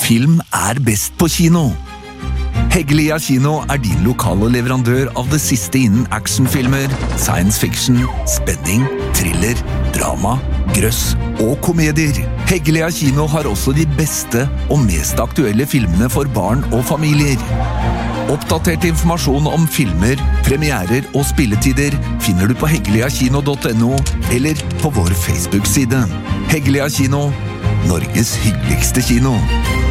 Film best på kino. Heggelia Kino din lokale leverandør av det siste innen actionfilmer, science fiction, spenning, thriller, drama, grøss og komedier. Heggelia Kino har også de beste og mest aktuelle filmene for barn og familier. Oppdatert informasjon om filmer, premierer og spilletider finner du på heggeliakino.no eller på vår Facebook-side. Heggelia Kino, Norges hyggeligste kino.